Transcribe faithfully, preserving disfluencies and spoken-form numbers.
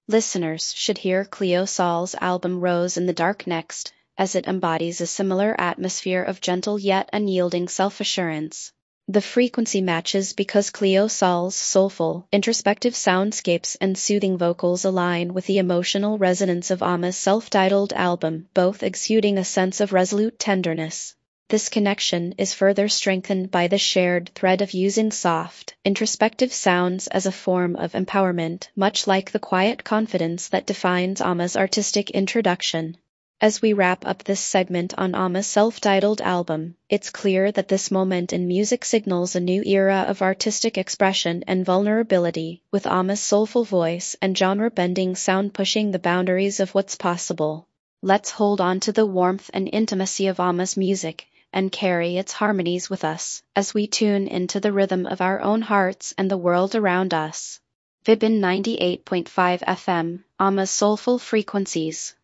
Listeners should hear Cleo Sol's album Rose in the Dark next, as it embodies a similar atmosphere of gentle yet unyielding self-assurance. The frequency matches because Cleo Sol's soulful, introspective soundscapes and soothing vocals align with the emotional resonance of Amma's self-titled album, both exuding a sense of resolute tenderness. This connection is further strengthened by the shared thread of using soft, introspective sounds as a form of empowerment, much like the quiet confidence that defines Amma's artistic introduction. As we wrap up this segment on Amma's self-titled album, it's clear that this moment in music signals a new era of artistic expression and vulnerability, with Amma's soulful voice and genre-bending sound pushing the boundaries of what's possible. Let's hold on to the warmth and intimacy of Amma's music, and carry its harmonies with us, as we tune into the rhythm of our own hearts and the world around us. Vibin ninety-eight point five F M, Amma's Soulful Frequencies.